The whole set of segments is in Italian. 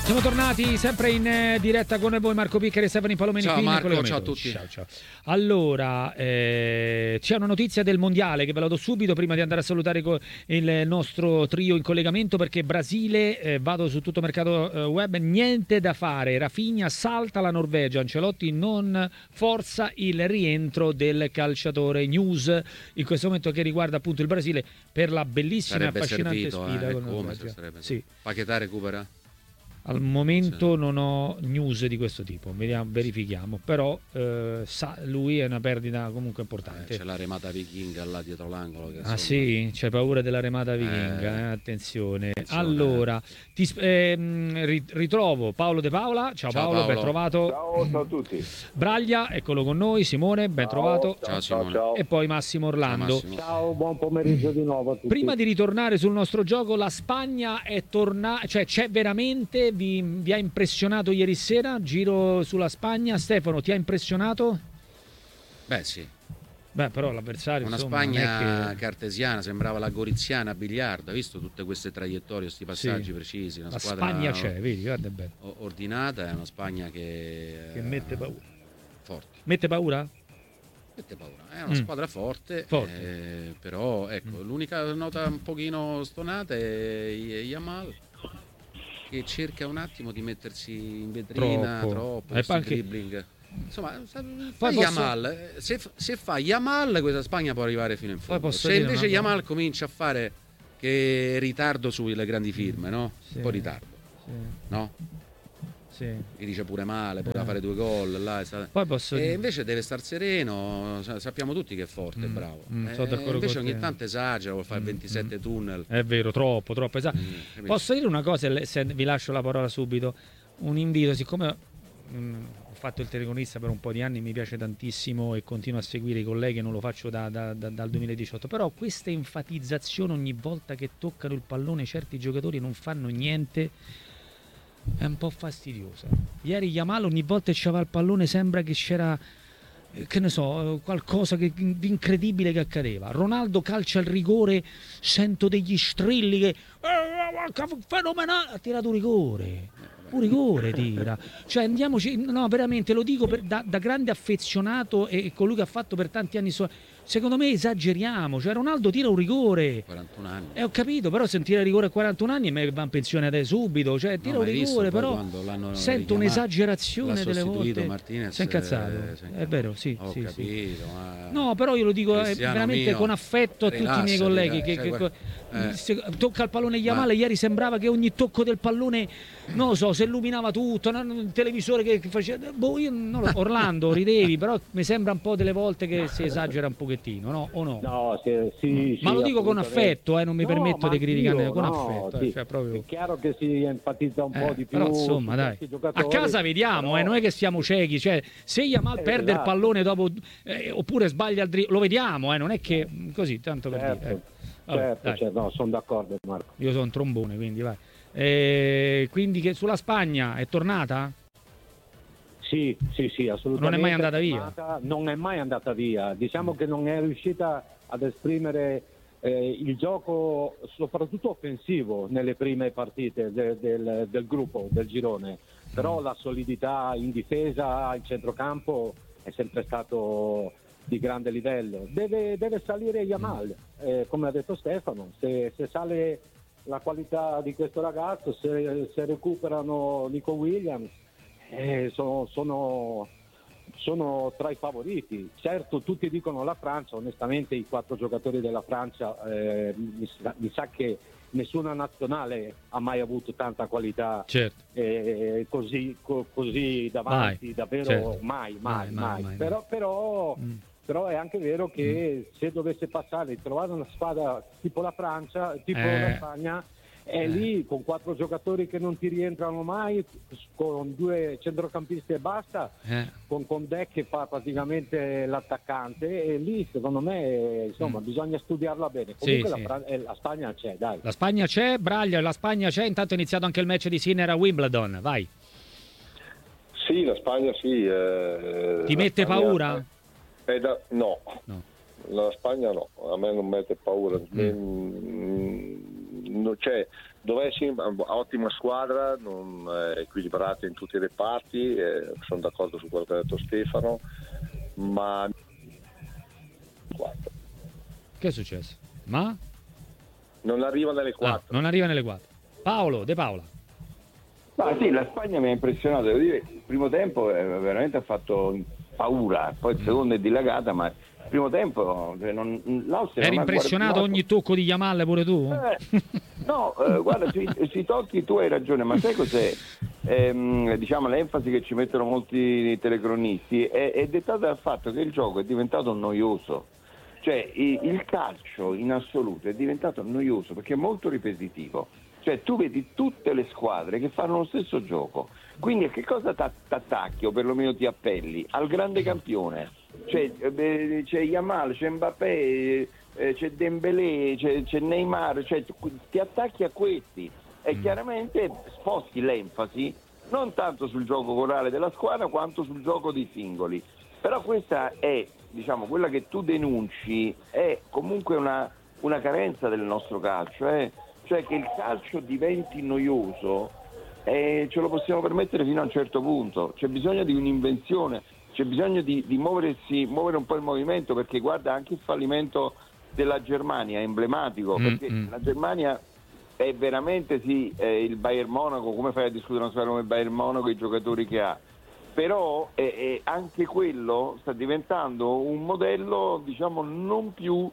Siamo tornati sempre in diretta con voi, Marco Piccari e Stefano Palomeni. Ciao Marco, ciao a tutti. Ciao. Allora, c'è una notizia del mondiale che ve la do subito prima di andare a salutare il nostro trio in collegamento, perché Brasile, vado su tutto mercato web, niente da fare. Rafinha salta la Norvegia, Ancelotti non forza il rientro del calciatore. News in questo momento che riguarda appunto il Brasile per la bellissima e affascinante sfida con Norvegia. Sì. Paquetá recupera? Al momento non ho news di questo tipo, verifichiamo, però lui è una perdita comunque importante. C'è la remata vichinga là dietro l'angolo. Che sì? C'è paura della remata vichinga, attenzione. Allora, ritrovo Paolo De Paola. Ciao Paolo, ben trovato. Ciao a tutti. Braglia, eccolo con noi. Simone, ben trovato. Ciao Simone. E poi Massimo Orlando. Ciao, buon pomeriggio di nuovo a tutti. Prima di ritornare sul nostro gioco, la Spagna è tornata, cioè c'è veramente... Vi ha impressionato ieri sera? Giro sulla Spagna. Stefano, ti ha impressionato? Beh, sì. Beh, però l'avversario, una Spagna cartesiana, sembrava la goriziana a biliardo. Hai visto tutte queste traiettorie, questi passaggi precisi? Una squadra Spagna c'è, vedi, guarda bene. Ordinata, è una Spagna che mette paura. Forte. Mette paura? Mette paura. È una squadra forte. Però ecco, l'unica nota un pochino stonata è Yamal, che cerca un attimo di mettersi in vetrina troppo dribbling. Insomma, Yamal, se fa Yamal, questa Spagna può arrivare fino in fondo. Se invece Yamal comincia a fare che ritardo sulle grandi firme, no? Sì. Un po' ritardo, no? Sì. Che dice pure male, poteva fare 2 gol là, e invece deve star sereno. Sappiamo tutti che è forte, bravo. Sono d'accordo invece con ogni te. Tanto esagera, vuol fare 27 tunnel. È vero, troppo esagero. Posso dire una cosa, se vi lascio la parola subito, un invito, siccome ho fatto il telecronista per un po' di anni, mi piace tantissimo e continuo a seguire i colleghi, non lo faccio dal 2018, però questa enfatizzazione ogni volta che toccano il pallone certi giocatori non fanno niente è un po' fastidiosa. Ieri Yamal ogni volta che c'aveva il pallone sembra che c'era, che ne so, qualcosa di incredibile che accadeva. Ronaldo calcia il rigore, sento degli strilli che fenomenale, ha tirato un rigore tira. Cioè andiamoci, no, veramente lo dico da grande affezionato e colui che ha fatto per tanti anni secondo me esageriamo. Cioè Ronaldo tira un rigore 41 anni. Ho capito, però se tira rigore a 41 anni me va in pensione adesso subito. Cioè tira un rigore, però sento un'esagerazione delle volte. Martinez, si è incazzato. È vero, sì. Ho capito, sì. Ma... No, però io lo dico veramente con affetto a tutti i miei colleghi tocca il pallone Yamal. Ieri sembrava che ogni tocco del pallone, non lo so, si illuminava tutto, un televisore che faceva io non lo, Orlando ridevi, però mi sembra un po' delle volte che si esagera un pochettino, no? O no? No, sì, ma lo dico con affetto, non mi permetto di criticare, con affetto, sì. cioè proprio... È chiaro che si enfatizza un po' di più, però insomma dai, a casa vediamo, non è che siamo ciechi, cioè se Yamal perde il pallone dopo oppure sbaglia lo vediamo, non è che così, tanto per dire. Certo, no, sono d'accordo Marco. Io sono un trombone, quindi vai. Quindi che sulla Spagna è tornata? Sì, assolutamente. Non è mai andata via? Non è mai andata via. Diciamo che non è riuscita ad esprimere il gioco, soprattutto offensivo, nelle prime partite del gruppo, del girone. Però la solidità in difesa, in centrocampo, è sempre stato di grande livello. Deve salire Yamal, come ha detto Stefano. Se sale la qualità di questo ragazzo, se recuperano Nico Williams, sono tra i favoriti. Certo, tutti dicono la Francia, onestamente i 4 giocatori della Francia mi sa che nessuna nazionale ha mai avuto tanta qualità, certo. Così davanti, davvero certo. mai. Però è anche vero che se dovesse passare e trovare una squadra tipo la Francia, tipo la Spagna, è lì con 4 giocatori che non ti rientrano mai, con 2 centrocampisti e basta, con Deck che fa praticamente l'attaccante, e lì secondo me insomma bisogna studiarla bene. Comunque la Spagna c'è, dai. La Spagna c'è, Braglia, la Spagna c'è, intanto è iniziato anche il match di Sinner a Wimbledon, vai. Sì, la Spagna sì. Ti mette Spagna, paura? No, la Spagna no, a me non mette paura. Cioè, Dovessi, ottima squadra, non equilibrata in tutti i reparti, sono d'accordo su quello che ha detto Stefano, ma 4. Che è successo? Ma? Non arriva nelle 4. Non arriva nelle 4. Paolo, De Paola. Ma sì, la Spagna mi ha impressionato, devo dire, il primo tempo veramente ha fatto paura, poi il secondo è dilagata, ma il primo tempo l'Austria eri impressionato ogni tocco di Yamal pure tu? No, guarda, sui tocchi tu hai ragione, ma sai cos'è? Diciamo l'enfasi che ci mettono molti telecronisti è dettata dal fatto che il gioco è diventato noioso. Cioè il calcio in assoluto è diventato noioso perché è molto ripetitivo. Cioè tu vedi tutte le squadre che fanno lo stesso gioco, quindi a che cosa t'attacchi o perlomeno ti appelli? Al grande campione. Cioè, c'è Yamal, c'è Mbappé, c'è Dembélé, c'è Neymar, cioè ti attacchi a questi e chiaramente sposti l'enfasi non tanto sul gioco corale della squadra quanto sul gioco dei singoli. Però questa è, diciamo, quella che tu denunci è comunque una carenza del nostro calcio, cioè che il calcio diventi noioso ce lo possiamo permettere fino a un certo punto, c'è bisogno di un'invenzione, c'è bisogno di muovere un po' il movimento, perché guarda anche il fallimento della Germania è emblematico, perché la Germania è veramente il Bayern Monaco, come fai a discutere una squadra come il Bayern Monaco e i giocatori che ha? Però anche quello sta diventando un modello, diciamo, non più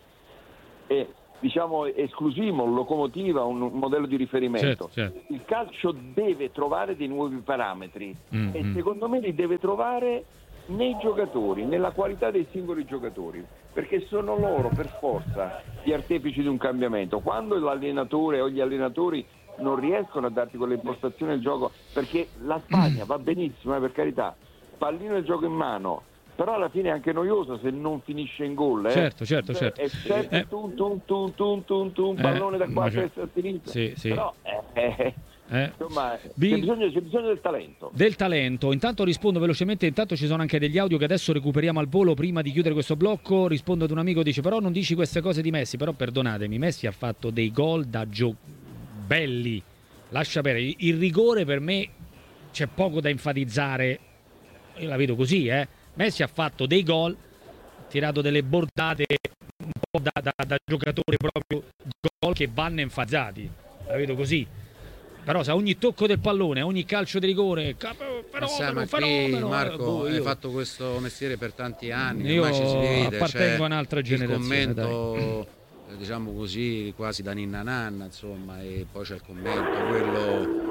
esclusivo, locomotiva, un modello di riferimento. Certo. Il calcio deve trovare dei nuovi parametri e secondo me li deve trovare nei giocatori, nella qualità dei singoli giocatori, perché sono loro per forza gli artefici di un cambiamento. Quando l'allenatore o gli allenatori non riescono a darti quell'impostazione del gioco, perché la Spagna va benissimo, per carità, pallino e gioco in mano, però alla fine è anche noioso se non finisce in gol. Certo. È sempre pallone da qua a destra a sinistra. Sì. Però insomma, c'è bisogno del talento. Del talento. Intanto rispondo velocemente, intanto ci sono anche degli audio che adesso recuperiamo al volo prima di chiudere questo blocco. Rispondo ad un amico, dice: però non dici queste cose di Messi, però perdonatemi, Messi ha fatto dei gol da belli. Lascia perdere, il rigore per me c'è poco da enfatizzare, io la vedo così, Messi ha fatto dei gol, tirato delle bordate un po' da giocatore, proprio gol che vanno enfatizzati, la vedo così. Però se ogni tocco del pallone, ogni calcio di rigore, fenomeno, Marco, hai fatto questo mestiere per tanti anni, io ormai ci si vede, appartengo a un'altra generazione. Il commento, diciamo così, quasi da ninna nanna, insomma, e poi c'è il commento quello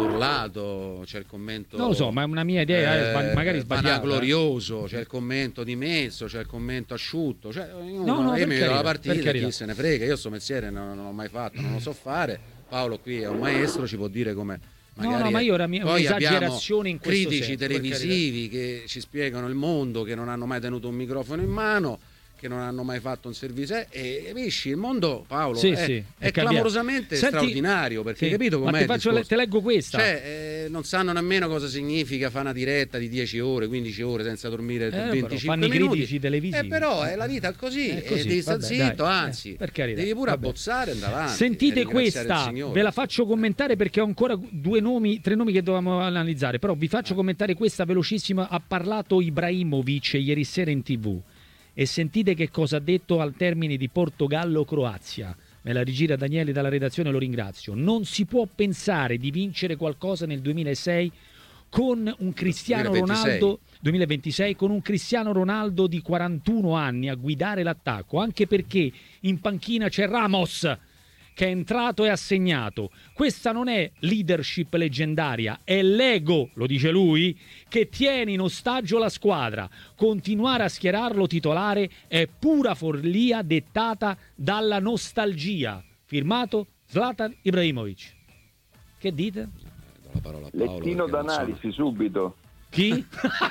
urlato, c'è il commento, non lo so, ma è una mia idea, magari sbagliata, glorioso, c'è il commento di mezzo, c'è il commento asciutto, cioè, io mi vedo la partita, chi se ne frega, io sto mestiere non l'ho mai fatto, non lo so fare. Paolo qui è un maestro, ci può dire come magari ma io poi un'esagerazione in questo critici senso, televisivi che ci spiegano il mondo, che non hanno mai tenuto un microfono in mano, che non hanno mai fatto un servizio, e capisci, il mondo, Paolo, è clamorosamente straordinario, perché capito com'è? Ma te leggo questa. Cioè, non sanno nemmeno cosa significa fare una diretta di 10 ore, 15 ore senza dormire 25 fanno minuti. I critici televisivi. Però è la vita così, devi stare zitto, anzi, devi pure abbozzare e andare avanti. Sentite questa, ve la faccio commentare perché ho ancora 3 nomi che dovevamo analizzare, però vi faccio commentare questa velocissima. Ha parlato Ibrahimovic ieri sera in TV. E sentite che cosa ha detto al termine di Portogallo-Croazia. Me la rigira Daniele dalla redazione, lo ringrazio. Non si può pensare di vincere qualcosa nel 2006 con un Cristiano Ronaldo 2026 con un Cristiano Ronaldo di 41 anni a guidare l'attacco, anche perché in panchina c'è Ramos che è entrato e ha segnato. Questa non è leadership leggendaria, è l'ego, lo dice lui, che tiene in ostaggio la squadra. Continuare a schierarlo titolare è pura follia dettata dalla nostalgia. Firmato Zlatan Ibrahimovic. Che dite? Do la parola a Paolo, lettino d'analisi subito. Chi?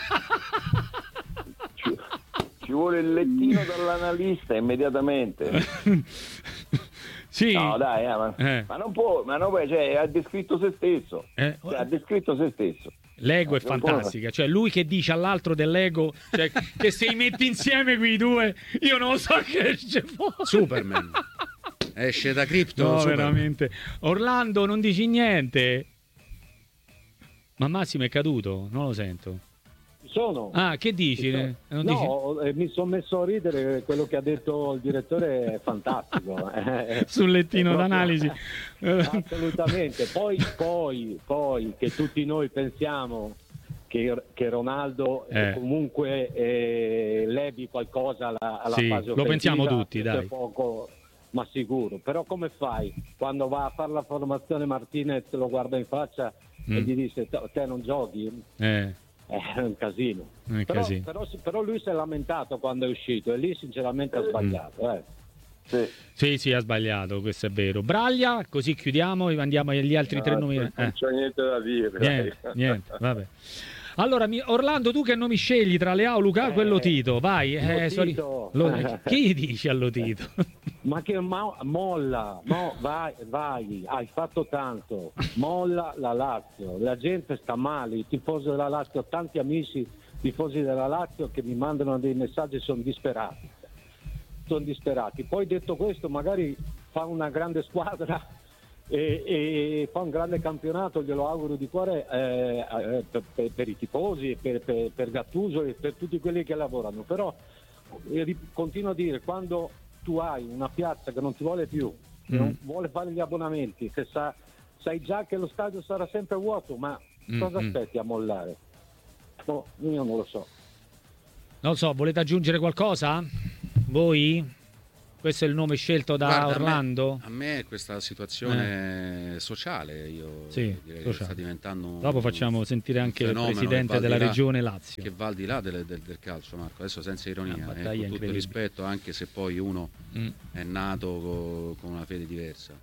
Ci vuole il lettino dall'analista immediatamente. Sì. No dai, ma non può, cioè, ha descritto se stesso. Ha descritto se stesso. L'ego è fantastica, cioè lui che dice all'altro dell'ego, cioè, che se i metti insieme quei due, io non so che esce fuori. Superman. Esce da cripto. No, veramente. Orlando, non dici niente? Ma Massimo è caduto? Non lo sento. Sono. Ah, che dici? Non dici? Mi sono messo a ridere, quello che ha detto il direttore è fantastico. Sul lettino d'analisi. Assolutamente. Poi che tutti noi pensiamo che Ronaldo comunque levi qualcosa alla fase offensiva. Lo pensiamo tutti, dai. Poco, ma sicuro. Però come fai? Quando va a fare la formazione Martinez lo guarda in faccia e gli dice te non giochi? È un casino. Però lui si è lamentato quando è uscito e lì sinceramente ha sbagliato. Sì, ha sbagliato, questo è vero. Braglia, così chiudiamo e andiamo agli altri 3 nomi. Non c'è niente da dire. Niente, vabbè. Allora, Orlando, tu che nomi scegli tra Leao, Lukaku e Lotito? Vai. Chi dici a Lotito? Ma che molla, vai, hai fatto tanto, molla la Lazio, la gente sta male, i tifosi della Lazio, ho tanti amici tifosi della Lazio che mi mandano dei messaggi, sono disperati. Poi detto questo, magari fa una grande squadra e fa un grande campionato, glielo auguro di cuore per i tifosi, per Gattuso e per tutti quelli che lavorano, però continuo a dire, quando tu hai una piazza che non ti vuole più, non vuole fare gli abbonamenti, che sai già che lo stadio sarà sempre vuoto, ma cosa aspetti a mollare? No, io non lo so. Non so, volete aggiungere qualcosa? Voi? Questo è il nome scelto da Orlando? A me questa situazione sociale, io direi che sta diventando Dopo facciamo sentire anche il presidente della regione Lazio. Che va al di là del calcio, Marco, adesso senza ironia, con tutto il rispetto, anche se poi uno è nato con una fede diversa.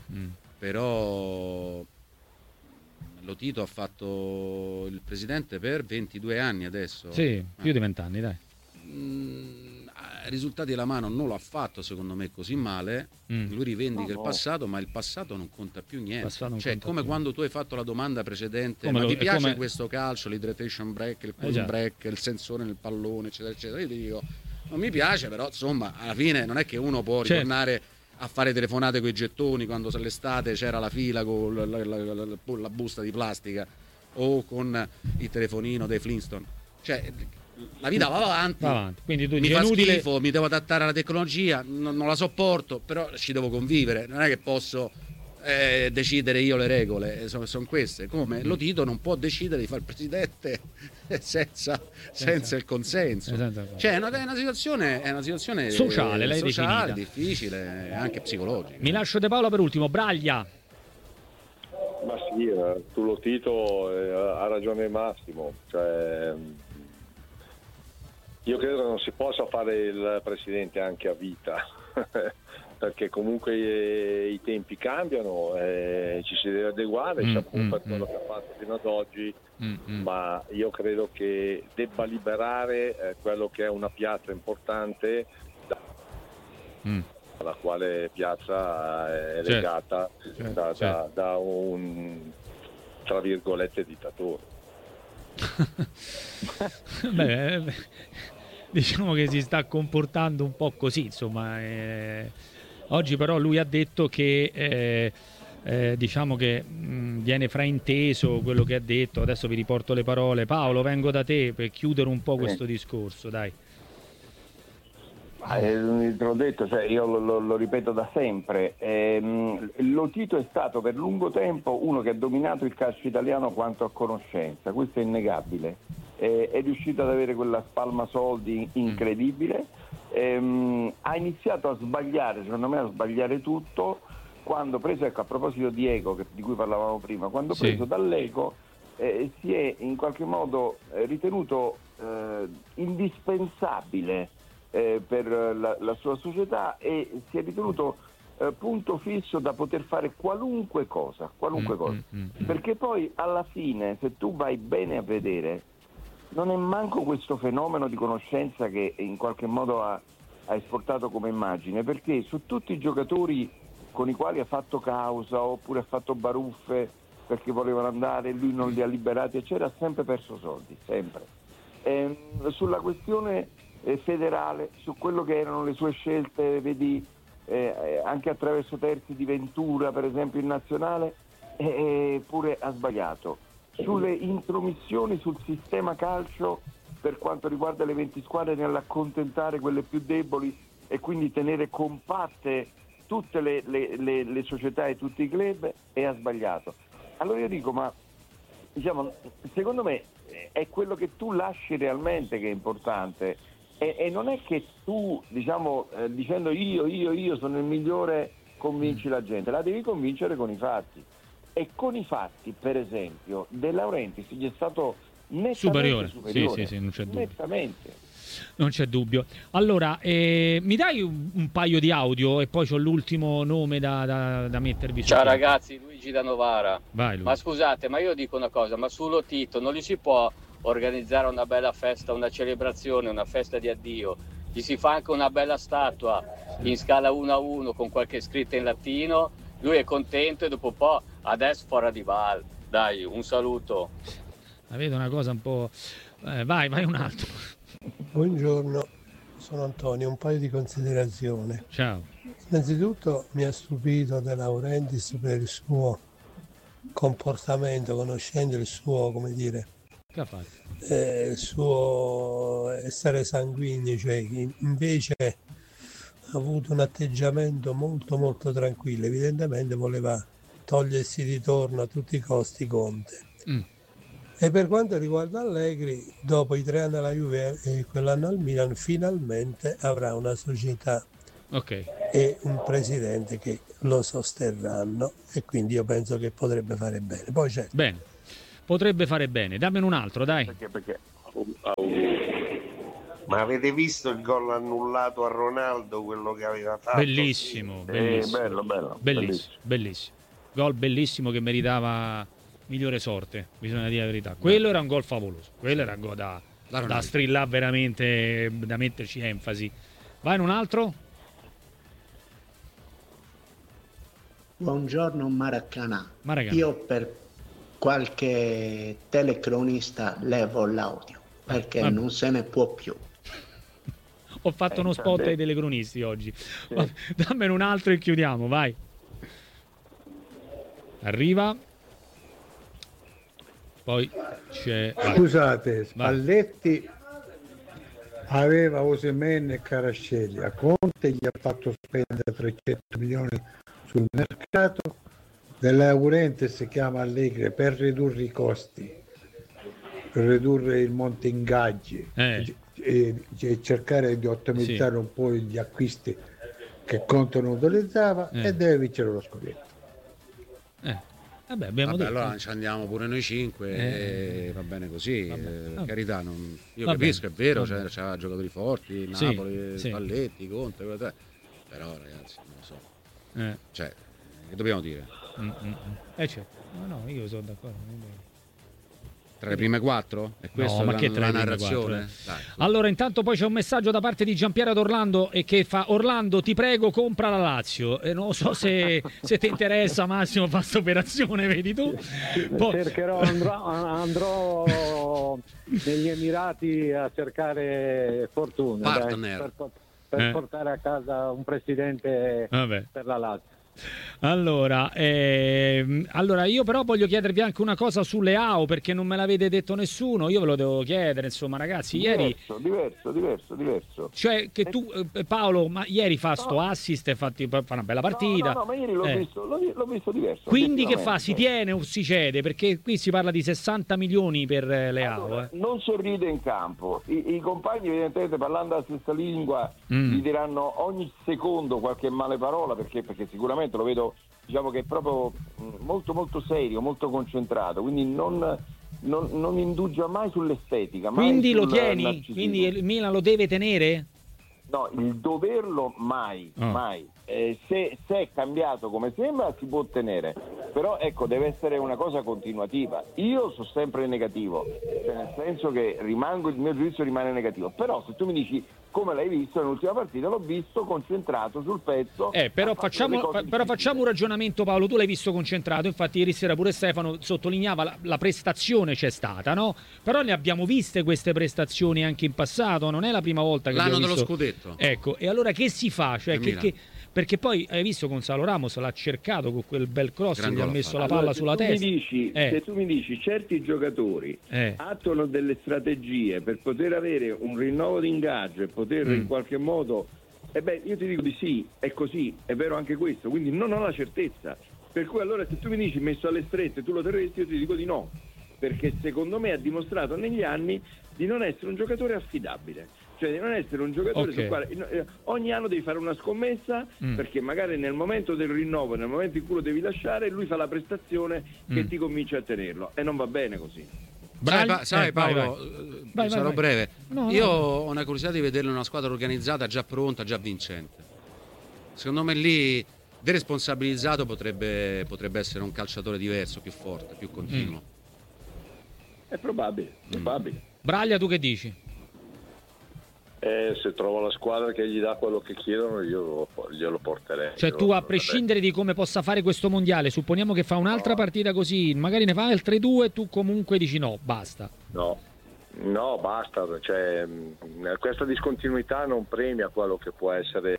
Però Lotito ha fatto il presidente per 22 anni adesso. Sì, più di 20 anni, dai. Risultati alla mano non lo ha fatto secondo me così male. Lui rivendica il passato, ma il passato non conta più niente. Cioè, come più. Quando tu hai fatto la domanda precedente, ma ti piace questo calcio, l'hydration break, il cool break, il sensore nel pallone, eccetera eccetera, io ti dico non mi piace, però insomma alla fine non è che uno può ritornare a fare telefonate con i gettoni quando all'estate c'era la fila con la busta di plastica o con il telefonino dei Flintstone. Cioè la vita va avanti. Quindi tu mi fa schifo, mi devo adattare alla tecnologia, non la sopporto, però ci devo convivere, non è che posso decidere io le regole, sono queste. Come Lotito non può decidere di fare il presidente senza il consenso. Cioè è una situazione sociale, difficile, anche psicologica. Mi lascio De Paolo per ultimo. Braglia. Ma sì, tu Lotito ha ragione Massimo, cioè io credo che non si possa fare il presidente anche a vita perché comunque i tempi cambiano, ci si deve adeguare, per quello che ha fatto fino ad oggi, ma io credo che debba liberare quello che è una piazza importante alla quale piazza è legata da un, tra virgolette, dittatore. Diciamo che si sta comportando un po' così, insomma. Oggi però lui ha detto che diciamo che viene frainteso quello che ha detto. Adesso vi riporto le parole. Paolo, vengo da te per chiudere un po' questo discorso, dai. Te l'ho detto, cioè io lo ripeto da sempre, Lotito è stato per lungo tempo uno che ha dominato il calcio italiano quanto a conoscenza, questo è innegabile, è riuscito ad avere quella spalma soldi incredibile, ha iniziato a sbagliare, secondo me a sbagliare tutto, quando preso, ecco, a proposito di ego di cui parlavamo prima, quando preso dall'ego si è in qualche modo ritenuto indispensabile per la sua società e si è ritenuto punto fisso da poter fare qualunque cosa, perché poi alla fine, se tu vai bene a vedere, non è manco questo fenomeno di conoscenza che in qualche modo ha esportato come immagine, perché su tutti i giocatori con i quali ha fatto causa oppure ha fatto baruffe perché volevano andare, lui non li ha liberati eccetera, ha sempre perso soldi, sempre. Sulla questione federale, su quello che erano le sue scelte, vedi anche attraverso terzi di Ventura, per esempio in nazionale, pure ha sbagliato. Sulle intromissioni sul sistema calcio, per quanto riguarda le 20 squadre, nell'accontentare quelle più deboli e quindi tenere compatte tutte le società e tutti i club, e ha sbagliato. Allora io dico, ma diciamo, secondo me è quello che tu lasci realmente che è importante, e non è che tu, diciamo, dicendo io sono il migliore, convinci la gente. La devi convincere con i fatti, e con i fatti, per esempio, De Laurentiis gli è stato nettamente superiore. Sì, non c'è dubbio. Nettamente. Non c'è dubbio. Allora, mi dai un paio di audio e poi c'ho l'ultimo nome da mettervi su. Ciao ragazzi, Luigi da Novara. Vai, Luigi. Ma scusate, ma io dico una cosa, ma su Lotito non gli si può organizzare una bella festa, una celebrazione, una festa di addio? Gli si fa anche una bella statua in scala 1:1 con qualche scritta in latino, lui è contento, e dopo un po' adesso fora di Val. Dai, un saluto. La vedo una cosa un po'... vai un altro. Buongiorno, sono Antonio, un paio di considerazioni. Ciao. Innanzitutto mi ha stupito De Laurentiis per il suo comportamento, conoscendo il suo, come dire, che ha fatto? Il suo essere sanguigno, cioè invece ha avuto un atteggiamento molto molto tranquillo, evidentemente voleva togliersi di torno a tutti i costi Conte. E per quanto riguarda Allegri, dopo i 3 anni alla Juve e quell'anno al Milan, finalmente avrà una società e un presidente che lo sosterranno, e quindi io penso che potrebbe fare bene. Poi certo. Bene, potrebbe fare bene. Dammene un altro, dai. Perché? Ma avete visto il gol annullato a Ronaldo, quello che aveva fatto? Bellissimo, bellissimo. Bellissimo. Gol bellissimo che meritava migliore sorte, bisogna dire la verità. Quello era un gol favoloso, quello era un gol da strillare veramente, da metterci enfasi. Vai in un altro. Buongiorno Maracanã. Io per qualche telecronista levo l'audio perché non se ne può più. Ho fatto uno spot ai telecronisti oggi. Dammene un altro e chiudiamo, vai. Arriva. Poi c'è... Scusate, Spalletti aveva Osimhen e Kvaratskhelia, a Conte gli ha fatto spendere 300 milioni sul mercato, De Laurentiis si chiama Allegri per ridurre i costi, per ridurre il monte ingaggi e cercare di ottimizzare un po' gli acquisti che Conte non utilizzava, e deve vincere lo scudetto. Allora ci andiamo pure noi 5 e va bene così. Carità, io capisco, è vero, c'ha giocatori forti, Napoli, Spalletti, Conte, però ragazzi, non lo so. Cioè, che dobbiamo dire? Certo. No, io sono d'accordo. Tra le prime 4? È questa la narrazione? Dai, allora, intanto poi c'è un messaggio da parte di Giampiero d'Orlando e che fa: Orlando, ti prego, compra la Lazio. Non so se ti interessa, Massimo, fa questa operazione, vedi tu. Cercherò, andrò negli Emirati a cercare fortuna per portare a casa un presidente per la Lazio. Allora, io però voglio chiedervi anche una cosa sulle AO, perché non me l'avete detto nessuno. Io ve lo devo chiedere, insomma, ragazzi. Ieri diverso. Cioè che tu, Paolo, ma ieri fa sto assist e fa una bella partita. No, ma ieri l'ho visto diverso. Quindi che fa? Si tiene o si cede? Perché qui si parla di 60 milioni per le AO. Non sorride in campo. I compagni, evidentemente, parlando la stessa lingua, gli diranno ogni secondo qualche male parola, perché sicuramente lo vedo, diciamo, che è proprio molto molto serio, molto concentrato, quindi non indugia mai sull'estetica. Quindi lo tieni? Quindi il Milan lo deve tenere? No, il doverlo mai. Se è cambiato come sembra, si può ottenere, però ecco, deve essere una cosa continuativa. Io sono sempre negativo, cioè nel senso che il mio giudizio rimane negativo, però se tu mi dici come l'hai visto nell'ultima partita, l'ho visto concentrato sul pezzo. Però facciamo un ragionamento, Paolo. Tu l'hai visto concentrato, infatti ieri sera pure Stefano sottolineava la prestazione c'è stata, no? Però ne abbiamo viste queste prestazioni anche in passato, non è la prima volta che l'anno dello scudetto. Ecco, e allora che si fa? Cioè, perché poi hai visto Gonzalo Ramos l'ha cercato con quel bel cross, gli ha messo la palla sulla testa. Se tu mi dici certi giocatori attuano delle strategie per poter avere un rinnovo di ingaggio e poter in qualche modo, io ti dico di sì, è così, è vero anche questo, quindi non ho la certezza, per cui allora se tu mi dici messo alle strette tu lo terresti, io ti dico di no, perché secondo me ha dimostrato negli anni di non essere un giocatore affidabile, cioè di non essere un giocatore sul quale ogni anno devi fare una scommessa, perché magari nel momento del rinnovo, nel momento in cui lo devi lasciare, lui fa la prestazione che ti convince a tenerlo, e non va bene così. Sai Paolo, sarò breve. Io ho una curiosità di vederlo in una squadra organizzata, già pronta, già vincente. Secondo me lì deresponsabilizzato potrebbe essere un calciatore diverso, più forte, più continuo. È probabile. Braglia, tu che dici? Se trovo la squadra che gli dà quello che chiedono, io glielo porterei. Cioè tu, a prescindere di come possa fare questo mondiale, supponiamo che fa un'altra partita così, magari ne fa altre 2, tu comunque dici no, basta. No, basta. Cioè, questa discontinuità non premia quello che può essere.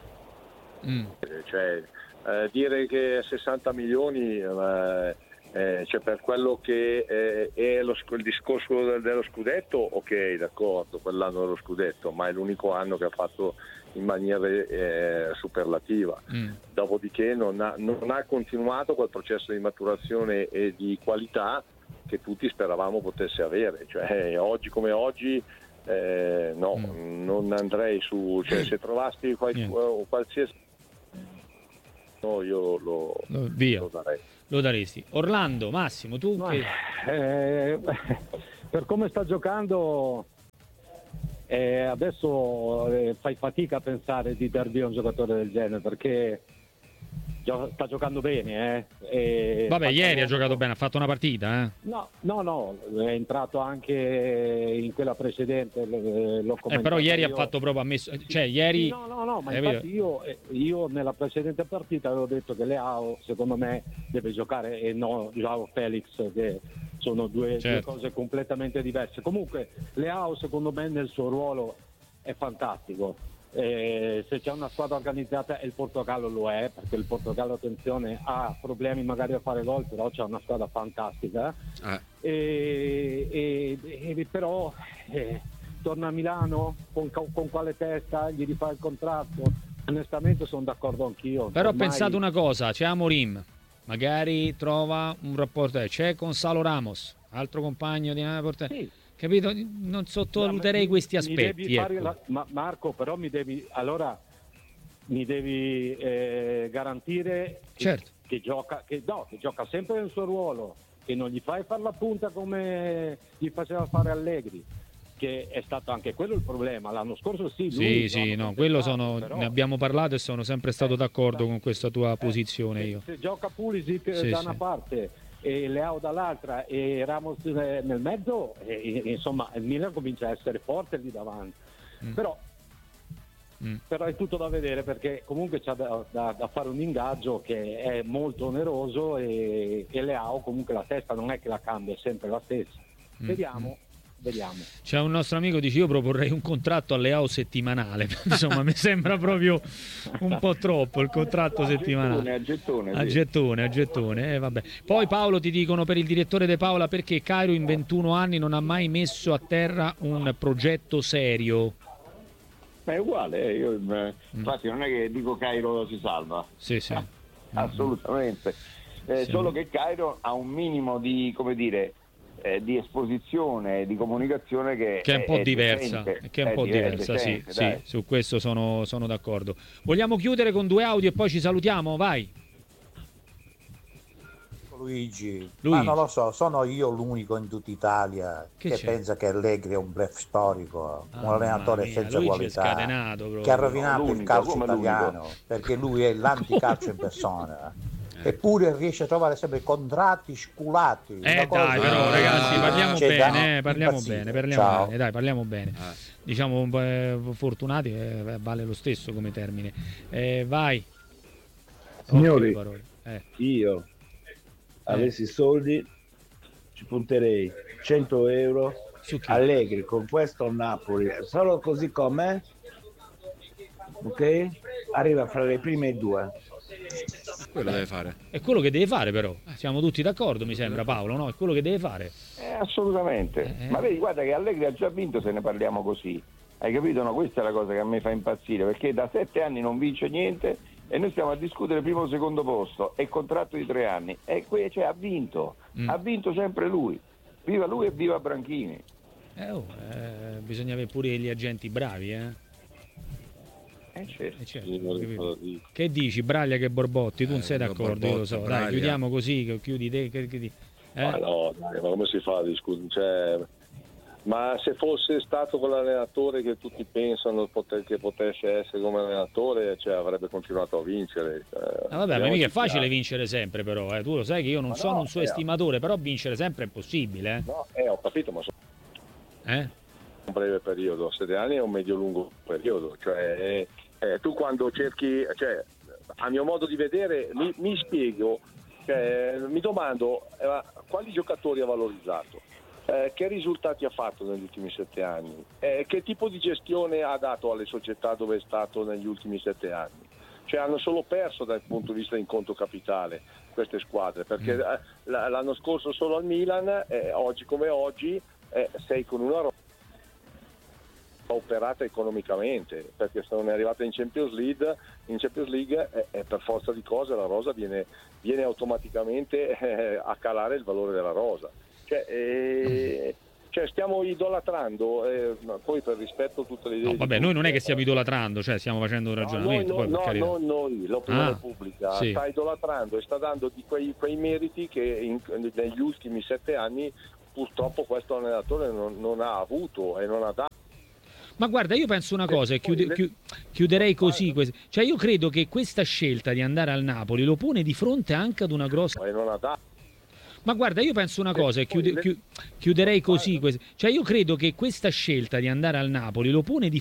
Cioè, dire che 60 milioni... cioè per quello che è il discorso dello scudetto, ok, d'accordo, quell'anno dello scudetto, ma è l'unico anno che ha fatto in maniera superlativa. Dopodiché non ha continuato quel processo di maturazione e di qualità che tutti speravamo potesse avere. Cioè, oggi come oggi non andrei su, cioè, se trovassi qualsiasi io lo darei. Lo daresti. Orlando, Massimo, tu per come sta giocando adesso fai fatica a pensare di dar via un giocatore del genere, perché sta giocando bene. Ieri ha giocato bene, ha fatto una partita. No, è entrato anche in quella precedente. L'ho però ieri ha fatto proprio ieri. No, ma infatti io nella precedente partita avevo detto che Leao secondo me deve giocare e no Joao Felix, che sono due cose completamente diverse. Comunque Leao secondo me nel suo ruolo è fantastico. Se c'è una squadra organizzata, e il Portogallo lo è, perché il Portogallo, attenzione, ha problemi magari a fare gol, però c'è una squadra fantastica. Però torna a Milano con quale testa gli rifà il contratto? Onestamente sono d'accordo anch'io. Però ho pensato una cosa, c'è Amorim, magari trova un rapporto, c'è Gonzalo Ramos, altro compagno di Porto. Capito? Non sottovaluterei questi aspetti. Marco, però mi devi garantire che gioca sempre nel suo ruolo, che non gli fai fare la punta come gli faceva fare Allegri, che è stato anche quello il problema. L'anno scorso ne abbiamo parlato e sono sempre stato d'accordo con questa tua posizione. Io se gioca Pulisic da una parte e Leao dall'altra e Ramos nel mezzo, insomma il Milan comincia a essere forte lì davanti. Però è tutto da vedere, perché comunque c'è da fare un ingaggio che è molto oneroso, e Leao comunque la testa non è che la cambia, è sempre la stessa. Vediamo. C'è un nostro amico, dice: io proporrei un contratto a Leao settimanale. Insomma, mi sembra proprio un po' troppo il contratto settimanale. A gettone. Vabbè. Poi Paolo, ti dicono per il direttore De Paola, perché Cairo in 21 anni non ha mai messo a terra un progetto serio. Ma è uguale, infatti non è che dico Cairo si salva. Sì. Assolutamente. Solo che Cairo ha un minimo di, come dire, di esposizione, di comunicazione che è un po' diversa, sì, su questo sono d'accordo. Vogliamo chiudere con 2 audio e poi ci salutiamo? Vai Luigi. Ma non lo so, sono io l'unico in tutta Italia che pensa che Allegri è un bluff storico, un allenatore senza qualità, che ha rovinato il calcio italiano, perché lui è l'anticalcio in persona. Eppure riesce a trovare sempre contratti sculati. Dai, però ragazzi, parliamo bene. Diciamo un po' fortunati, vale lo stesso come termine. Vai. Signori, io avessi soldi ci punterei 100 euro Allegri con questo Napoli, solo così com'è, ok? Arriva fra le prime due. Quello deve fare. È quello che deve fare, però. Siamo tutti d'accordo, mi sembra, Paolo, no? È quello che deve fare. Assolutamente. Ma vedi, guarda che Allegri ha già vinto se ne parliamo così. Hai capito? No, questa è la cosa che a me fa impazzire, perché da 7 anni non vince niente e noi stiamo a discutere primo o secondo posto e contratto di 3 anni. E cioè, ha vinto sempre lui. Viva lui e viva Branchini. Bisogna avere pure gli agenti bravi, certo. Che dici, Braglia che Borbotti? Tu non sei d'accordo, io lo so. Braglia. Dai, chiudiamo così, chiudi te. Ma no, dai, ma come si fa a discutere? Cioè, ma se fosse stato quell'allenatore che tutti pensano che potesse essere come allenatore, cioè, avrebbe continuato a vincere. Vabbè, ma mica è facile vincere sempre, però. Tu lo sai che io non sono un suo estimatore, però vincere sempre è possibile. No, ho capito, ma un breve periodo, 7 anni è un medio-lungo periodo. Cioè, tu quando cerchi, cioè, a mio modo di vedere, mi spiego, cioè, mi domando quali giocatori ha valorizzato. Che risultati ha fatto negli ultimi 7 anni? Che tipo di gestione ha dato alle società dove è stato negli ultimi 7 anni? Cioè hanno solo perso dal punto di vista in conto capitale queste squadre, perché l'anno scorso solo al Milan, oggi come oggi, sei con una rosa operata economicamente, perché se non è arrivata in Champions League per forza di cose la rosa viene automaticamente a calare il valore della rosa. Cioè stiamo idolatrando, poi per rispetto a tutte le idee. No, vabbè, noi non è che stiamo idolatrando, cioè stiamo facendo un ragionamento. Non noi, l'opinione pubblica sta idolatrando e sta dando di quei meriti che negli ultimi 7 anni purtroppo questo allenatore non ha avuto e non ha dato. Ma guarda, io penso una cosa e chiuderei così. Cioè io credo che questa scelta di andare al Napoli lo pone di fronte anche ad una grossa... Ma guarda, io penso una cosa e chiuderei così. Cioè io credo che questa scelta di andare al Napoli lo pone di